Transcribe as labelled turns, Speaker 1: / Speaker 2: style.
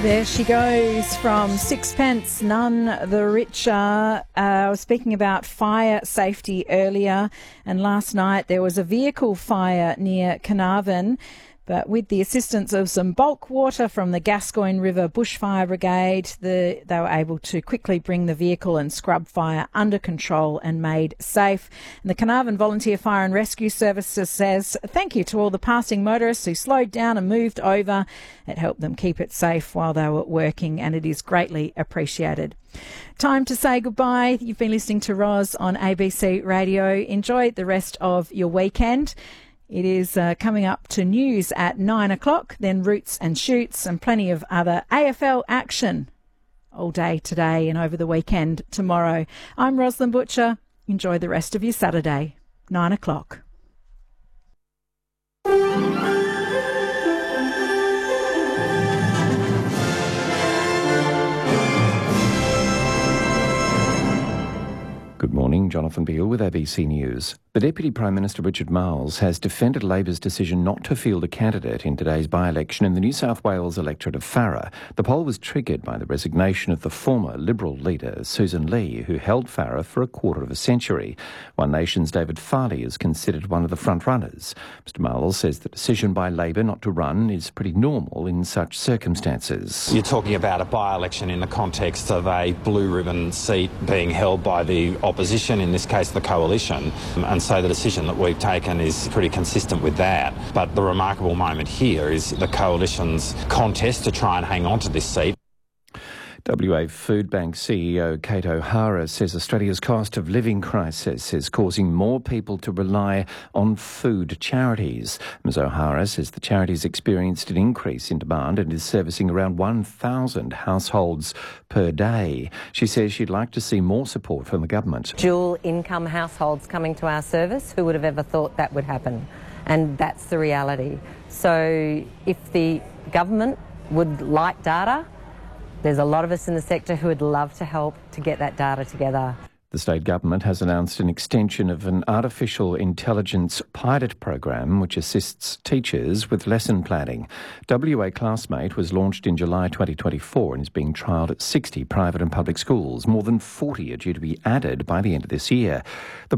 Speaker 1: There she goes, from sixpence, none the richer. I was speaking about fire safety earlier, and last night there was a vehicle fire near Carnarvon, but with the assistance of some bulk water from the Gascoyne River Bushfire Brigade, they were able to quickly bring the vehicle and scrub fire under control and made safe. And the Carnarvon Volunteer Fire and Rescue Services says thank you to all the passing motorists who slowed down and moved over. It helped them keep it safe while they were working, and it is greatly appreciated. Time to say goodbye. You've been listening to Roz on ABC Radio. Enjoy the rest of your weekend. It is coming up to news at 9 o'clock, then Roots and Shoots and plenty of other AFL action all day today and over the weekend tomorrow. I'm Rosalind Butcher. Enjoy the rest of your Saturday, 9 o'clock.
Speaker 2: Good morning, Jonathan Beale with ABC News. The Deputy Prime Minister Richard Marles has defended Labor's decision not to field a candidate in today's by-election in the New South Wales electorate of Farrer. The poll was triggered by the resignation of the former Liberal leader, Susan Lee, who held Farrer for a quarter of a century. One Nation's David Farley is considered one of the front-runners. Mr Marles says the decision by Labor not to run is pretty normal in such circumstances.
Speaker 3: You're talking about a by-election in the context of a blue ribbon seat being held by the opposition, in this case the coalition, and so the decision that we've taken is pretty consistent with that. But the remarkable moment here is the coalition's contest to try and hang on to this seat.
Speaker 2: WA Food Bank CEO Kate O'Hara says Australia's cost of living crisis is causing more people to rely on food charities. Ms O'Hara says the charity's experienced an increase in demand and is servicing around 1,000 households per day. She says she'd like to see more support from the government.
Speaker 4: Dual income households coming to our service, who would have ever thought that would happen? And that's the reality. So if the government would like data, there's a lot of us in the sector who would love to help to get that data together.
Speaker 2: The state government has announced an extension of an artificial intelligence pilot program which assists teachers with lesson planning. WA Classmate was launched in July 2024 and is being trialled at 60 private and public schools. More than 40 are due to be added by the end of this year. The